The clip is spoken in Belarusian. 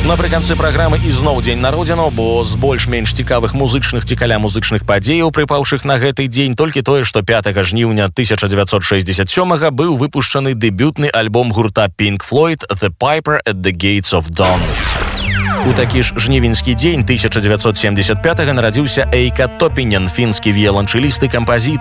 Напрыканцы праграмы ізноў дзень народзінаў, бо з больш-менш цікавых музычных ці каля музычных падзеяў, прыпаўшых на гэты дзень, толькі тое, што 5 жніўня 1967 быў выпушчаны дэбютны альбом гурта Pink Floyd «The Piper at the Gates of Dawn». У такі ж жнівеньскі дзень 1975 нарадзіўся Эйка Топінен, фінскі віяланчэліст і кампазітар.